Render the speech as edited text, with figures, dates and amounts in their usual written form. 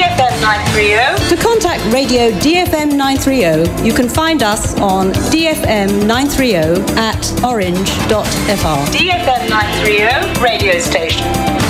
DFM 930. To contact Radio DFM 930, you can find us on DFM 930 at orange.fr. DFM 930 radio station.